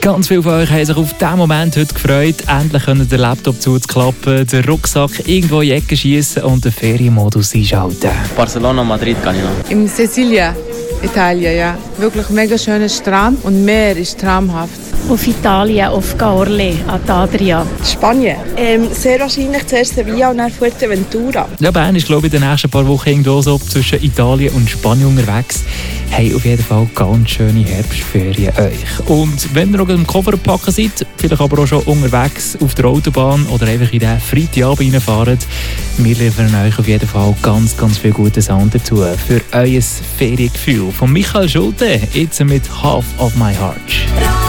Ganz viele von euch haben sich auf diesen Moment heute gefreut. Endlich können den Laptop zuklappen, den Rucksack irgendwo in die Ecke schiessen und den Ferienmodus einschalten. Barcelona, Madrid kann ich noch. In Sizilien, Italien, ja. Wirklich mega schöner Strand und Meer ist traumhaft. Auf Italien, auf Caorle, an die Adria. Spanien. Sehr wahrscheinlich zuerst Sevilla und dann Fuerteventura. Ja, Bern ist, glaube ich, in den nächsten paar Wochen irgendwo so zwischen Italien und Spanien unterwegs. Hey, auf jeden Fall ganz schöne Herbstferien euch. Und wenn ihr noch im Koffer packen seid, vielleicht aber auch schon unterwegs auf der Autobahn oder einfach in den Freitagabend reinfahren, wir liefern euch auf jeden Fall ganz, ganz viel guten Sound dazu für euer Feriengefühl. Von Michael Schulte, jetzt mit Half of My Heart.